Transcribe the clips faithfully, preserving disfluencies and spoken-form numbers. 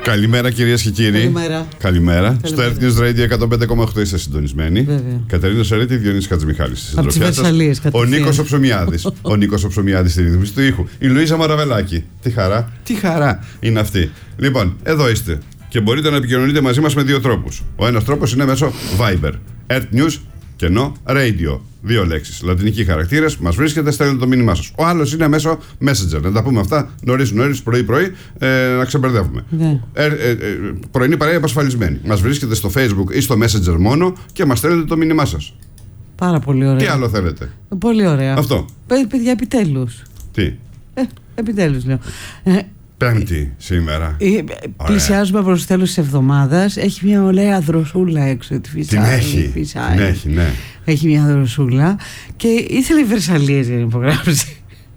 Καλημέρα κυρίες και κύριοι. Καλημέρα. Καλημέρα. Στο Earth News Radio εκατόν πέντε κόμμα οκτώ είστε συντονισμένοι. Βέβαια. Κατερίνα Σαρέτη, Διονύσης Χατζημιχάλης. Από τις Βερσαλίες, ο Νίκος ο Ψωμιάδης. Ο Νίκος ο Ψωμιάδης στη ρύθμιση του ήχου. Η Λουίζα Μαραβελάκη. Τι χαρά, τι χαρά είναι αυτή. Λοιπόν, εδώ είστε. Και μπορείτε να επικοινωνείτε μαζί μας με δύο τρόπους. Ο ένας τρόπος είναι μέσω Viber. Earth News κενό Radio. Δύο λέξεις. Λατινικοί χαρακτήρες. Μας βρίσκεται, στέλνετε το μήνυμά σας. Ο άλλος είναι μέσω Messenger. Να τα πούμε αυτά νωρίς νωρίς, πρωί-πρωί, ε, να ξεμπερδεύουμε. Ναι. Ε, ε, ε, πρωινή παρέα επασφαλισμένη. Μας βρίσκεται στο Facebook ή στο Messenger μόνο και μας στέλνετε το μήνυμά σας. Πάρα πολύ ωραία. Τι άλλο θέλετε? Πολύ ωραία. Αυτό. Παι- παιδιά, επιτέλους. Τι? Ε, επιτέλους λέω. Ε, Πέμπτη σήμερα. ε, πλησιάζουμε προς το τέλος της εβδομάδας. Έχει μια ωραία δροσούλα έξω. Τη φυσάει, Την έχει. φυσάει. Την έχει, ναι. Έχει μια δροσούλα. Και ήθελε οι Βερσαλίες για να υπογράψει.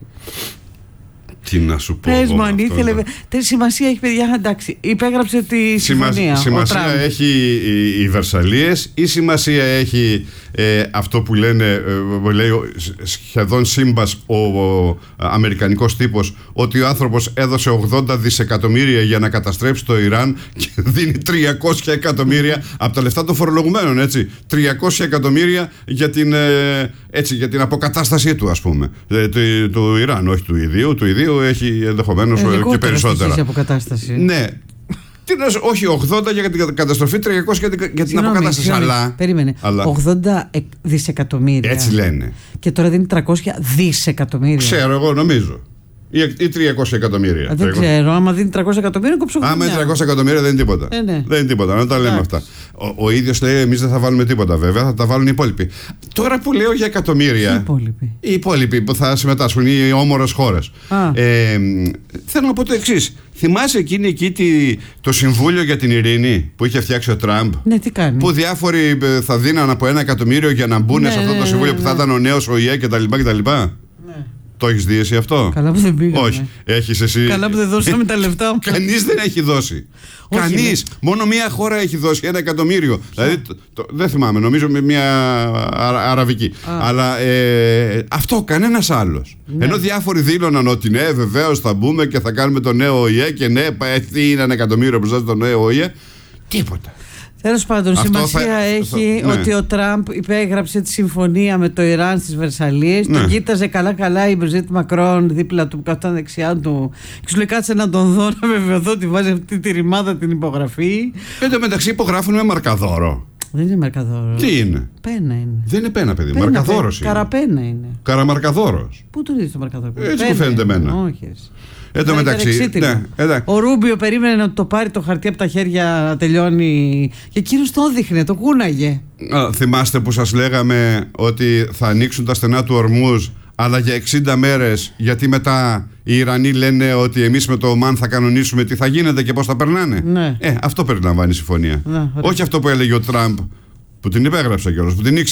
Τι να σου πω. Πες εγώ μου αν αυτό ήθελε. εδώ. Τι σημασία έχει, παιδιά, εντάξει. Υπέγραψε τη Σημα- συμφωνία. ο Σημασία Τραμπ. έχει οι, οι Βερσαλίες ή σημασία έχει ε, αυτό που λένε, ε, λέει ο- σχεδόν σύμπας ο, ο αμερικανικός τύπος, ότι ο άνθρωπος έδωσε ογδόντα δισεκατομμύρια για να καταστρέψει το Ιράν και δίνει τριακόσια εκατομμύρια από τα λεφτά των φορολογουμένων, έτσι, τριακόσια εκατομμύρια για την, ε, έτσι, για την αποκατάστασή του, ας πούμε, ε, του, του Ιράν, όχι του ιδίου. Του ιδίου έχει ενδεχομένως Ε, ε, και λιγότερο περισσότερα. στοιχεία αποκατάσταση. Ναι. Τι να σου- όχι ογδόντα για την καταστροφή, τριακόσια για την, για την Συγγνώμη, αποκατάσταση. συγγνώμη, Αλλά, Περίμενε. αλλά ογδόντα εκ- δισεκατομμύρια. έτσι λένε. Και τώρα δίνει τριακόσια δισεκατομμύρια. Ξέρω εγώ, νομίζω. Ή, ή τριακόσια εκατομμύρια. Α, δεν τριακόσια. ξέρω. Άμα δίνει τριακόσια εκατομμύρια, κόψω Άμα είναι χρονιά. τριακόσια εκατομμύρια δεν είναι τίποτα. Ε, ναι. Δεν είναι τίποτα, να τα λέμε Εντάξει. αυτά. Ο, ο ίδιος λέει: εμείς δεν θα βάλουμε τίποτα, βέβαια, θα τα βάλουν οι υπόλοιποι. Τώρα που λέω για εκατομμύρια. Οι υπόλοιποι. Οι υπόλοιποι που θα συμμετάσχουν, οι όμορες χώρες. Α. Ε, θέλω να πω το εξής. Θυμάσαι εκείνη εκεί τη, το Συμβούλιο για την Ειρήνη που είχε φτιάξει ο Τραμπ? Ναι, τι κάνει. Που διάφοροι ε, θα δίναν από ένα εκατομμύριο για να μπουν Ναι, σε αυτό ναι, το συμβούλιο ναι, που θα ναι. ήταν ο νέος ο ΙΕ κτλ. Ναι. Το έχεις δει εσύ αυτό? Καλά που δεν πήγαμε. Όχι. Έχεις εσύ. Καλά που δεν δώσαμε τα λεφτά. Κανείς δεν έχει δώσει. Όχι, Κανείς. Μόνο μία χώρα έχει δώσει ένα εκατομμύριο. Δηλαδή, το- το- δεν θυμάμαι, νομίζω με μια αρα- αραβική. Α. Αλλά ε, αυτό κανένας άλλος. Ναι. Ενώ διάφοροι δήλωναν ότι ναι, βεβαίως θα μπούμε και θα κάνουμε το νέο ΟΗΕ και ναι, πα- τι είναι ένα εκατομμύριο μπροστά στο νέο ΟΗΕ. Τίποτα. Τέλος πάντων, Αυτό σημασία θα- έχει θα- ναι. ότι ο Τραμπ υπέγραψε τη συμφωνία με το Ιράν στις Βερσαλίες. Ναι. Τον κοίταζε καλά-καλά η Μπριζίτ Μακρόν δίπλα του που καθόταν δεξιά του. Και σου λέει: κάτσε να τον δω, να βεβαιωθώ ότι βάζει αυτή τη ρημάδα την υπογραφή. Εν τω μεταξύ υπογράφουν με μαρκαδόρο. Δεν είναι μαρκαδόρο. Τι είναι? Πένα είναι. Δεν είναι πένα, παιδί. Πένα, Μαρκαδόρος πέ- είναι. Καραπένα είναι. Καραμαρκαδόρος. Πού τον είδε το μαρκαδόρο? Έτσι Πένα μου φαίνεται είναι. εμένα. Όχι. εσύ. Εν τω Ήταν μεταξύ. εξίτηλο. Ναι, εντάξει. Ο Ρούμπιο περίμενε να το πάρει το χαρτί από τα χέρια να τελειώνει. Και εκείνος το έδειχνε, το κούναγε. Α, θυμάστε που σας λέγαμε ότι θα ανοίξουν τα στενά του Ορμούζ, αλλά για εξήντα μέρες, γιατί μετά οι Ιρανοί λένε ότι εμείς με το Ομάν θα κανονίσουμε τι θα γίνεται και πώς θα περνάνε. Ναι. Ε, αυτό περιλαμβάνει η συμφωνία. Ναι, ωραία. Όχι αυτό που έλεγε ο Τραμπ, που την υπέγραψε κιόλας, που την ήξερε.